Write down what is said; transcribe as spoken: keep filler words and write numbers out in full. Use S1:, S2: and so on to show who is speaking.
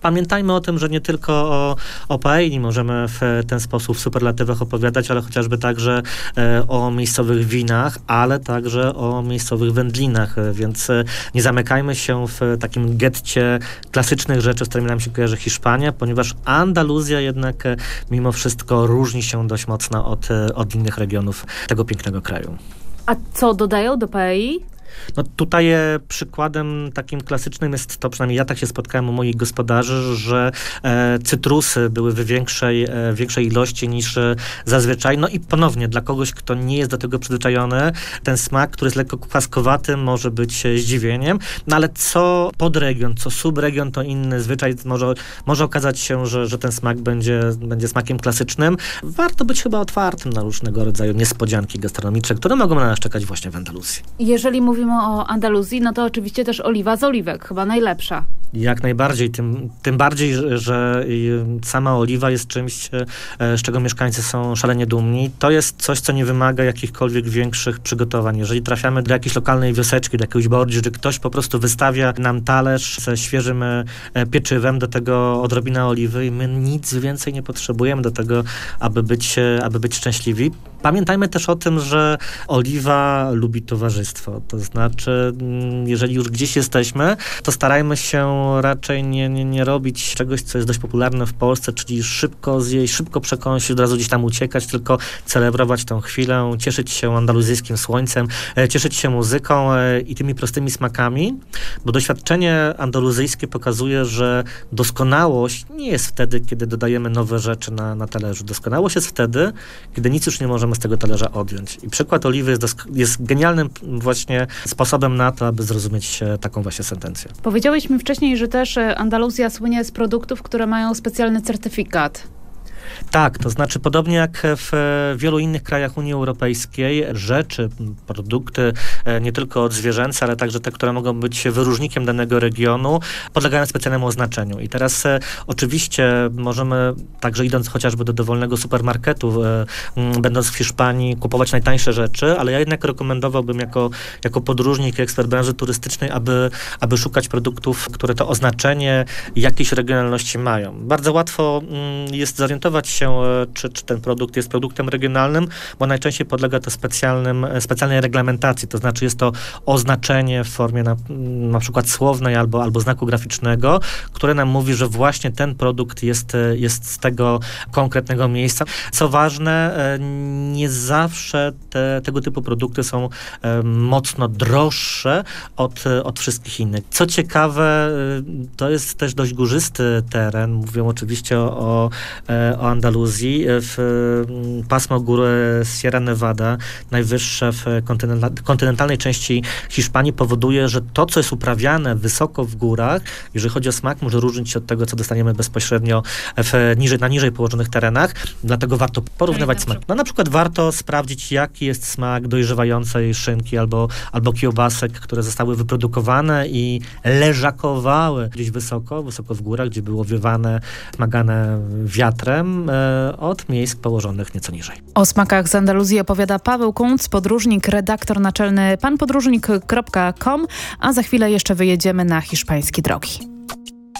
S1: Pamiętajmy o tym, że nie tylko o, o paelli możemy w ten sposób w superlatywach opowiadać, ale chociażby także e, o miejscowych winach, ale także o miejscowych wędlinach, e, więc e, nie zamykajmy się w takim getcie klasycznych rzeczy, z którymi nam się kojarzy Hiszpania, ponieważ Andaluzja jednak e, mimo wszystko różni się dość mocno od, e, od innych regionów tego pięknego kraju.
S2: A co dodają do paelli?
S1: No tutaj e, przykładem takim klasycznym jest to, przynajmniej ja tak się spotkałem u moich gospodarzy, że e, cytrusy były w większej, e, większej ilości niż e, zazwyczaj. No i ponownie, dla kogoś, kto nie jest do tego przyzwyczajony, ten smak, który jest lekko kwaskowaty, może być e, zdziwieniem. No ale co podregion, co subregion, to inny zwyczaj. Może, może okazać się, że, że ten smak będzie, będzie smakiem klasycznym. Warto być chyba otwartym na różnego rodzaju niespodzianki gastronomiczne, które mogą na nas czekać właśnie w Andaluzji.
S2: Jeżeli mówimy o Andaluzji, no to oczywiście też oliwa z oliwek, chyba najlepsza.
S1: Jak najbardziej, tym, tym bardziej, że, że sama oliwa jest czymś, z czego mieszkańcy są szalenie dumni. To jest coś, co nie wymaga jakichkolwiek większych przygotowań. Jeżeli trafiamy do jakiejś lokalnej wioseczki, do jakiegoś bordziu, że ktoś po prostu wystawia nam talerz ze świeżym pieczywem, do tego odrobina oliwy i my nic więcej nie potrzebujemy do tego, aby być, aby być szczęśliwi. Pamiętajmy też o tym, że oliwa lubi towarzystwo. To znaczy, jeżeli już gdzieś jesteśmy, to starajmy się raczej nie, nie, nie robić czegoś, co jest dość popularne w Polsce, czyli szybko zjeść, szybko przekąsić, od razu gdzieś tam uciekać, tylko celebrować tą chwilę, cieszyć się andaluzyjskim słońcem, cieszyć się muzyką i tymi prostymi smakami, bo doświadczenie andaluzyjskie pokazuje, że doskonałość nie jest wtedy, kiedy dodajemy nowe rzeczy na, na talerzu. Doskonałość jest wtedy, kiedy nic już nie możemy z tego talerza odjąć. I przykład oliwy jest, dosk- jest genialnym właśnie sposobem na to, aby zrozumieć taką właśnie sentencję.
S2: Powiedziałeś mi wcześniej, że też Andaluzja słynie z produktów, które mają specjalny certyfikat.
S1: Tak, to znaczy podobnie jak w wielu innych krajach Unii Europejskiej, rzeczy, produkty nie tylko odzwierzęce, ale także te, które mogą być wyróżnikiem danego regionu, podlegają specjalnemu oznaczeniu. I teraz e, oczywiście możemy, także idąc chociażby do dowolnego supermarketu, e, m, będąc w Hiszpanii, kupować najtańsze rzeczy, ale ja jednak rekomendowałbym jako, jako podróżnik, ekspert branży turystycznej, aby, aby szukać produktów, które to oznaczenie jakiejś regionalności mają. Bardzo łatwo m, jest zorientować się, czy, czy ten produkt jest produktem regionalnym, bo najczęściej podlega to specjalnym, specjalnej reglamentacji, to znaczy jest to oznaczenie w formie na, na przykład słownej albo, albo znaku graficznego, które nam mówi, że właśnie ten produkt jest, jest z tego konkretnego miejsca. Co ważne, nie zawsze te, tego typu produkty są mocno droższe od, od wszystkich innych. Co ciekawe, to jest też dość górzysty teren, mówię oczywiście o, o Andaluzji, w pasmo gór Sierra Nevada, najwyższe w kontynenta- kontynentalnej części Hiszpanii, powoduje, że to, co jest uprawiane wysoko w górach, jeżeli chodzi o smak, może różnić się od tego, co dostaniemy bezpośrednio w niżej, na niżej położonych terenach, dlatego warto porównywać smak. No na przykład warto sprawdzić, jaki jest smak dojrzewającej szynki albo, albo kiełbasek, które zostały wyprodukowane i leżakowały gdzieś wysoko, wysoko w górach, gdzie były owiewane, smagane wiatrem, od miejsc położonych nieco niżej.
S2: O smakach z Andaluzji opowiada Paweł Kunc, podróżnik, redaktor naczelny pan podróżnik kropka com, a za chwilę jeszcze wyjedziemy na hiszpańskie drogi.